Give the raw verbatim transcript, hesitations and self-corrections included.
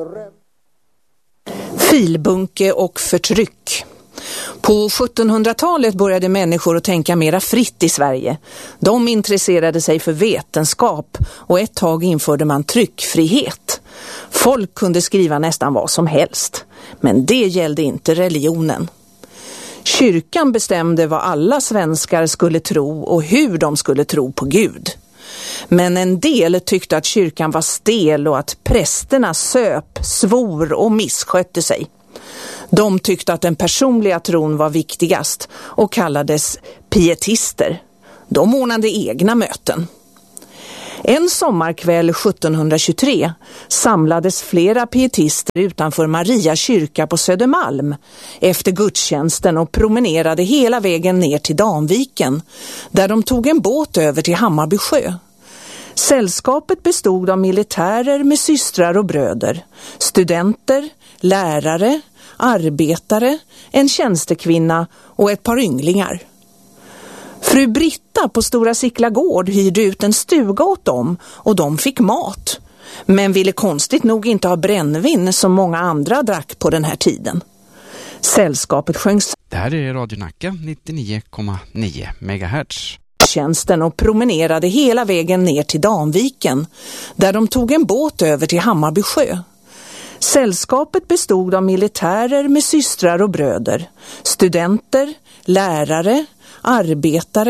Filbunke och förtryck. På sjuttonhundratalet började människor att tänka mera fritt i Sverige. De intresserade sig för vetenskap och ett tag införde man tryckfrihet. Folk kunde skriva nästan vad som helst, men det gällde inte religionen. Kyrkan bestämde vad alla svenskar skulle tro och hur de skulle tro på Gud. Men en del tyckte att kyrkan var stel och att prästerna söp, svor och misskötte sig. De tyckte att den personliga tron var viktigast och kallades pietister. De ordnade egna möten. En sommarkväll sjuttonhundratjugotre samlades flera pietister utanför Maria kyrka på Södermalm efter gudstjänsten och promenerade hela vägen ner till Danviken, där de tog en båt över till Hammarby sjö. Sällskapet bestod av militärer med systrar och bröder, studenter, lärare, arbetare, en tjänstekvinna och ett par ynglingar. Fru Britta på Stora Sickla gård hyrde ut en stuga åt dem och de fick mat, men ville konstigt nog inte ha brännvin som många andra drack på den här tiden. Sällskapet sjöng Det här är Radio Nacka nittionio komma nio megahertz. Tjänsten och promenerade hela vägen ner till Danviken, där de tog en båt över till Hammarby sjö. Sällskapet bestod av militärer med systrar och bröder, studenter, lärare, arbetare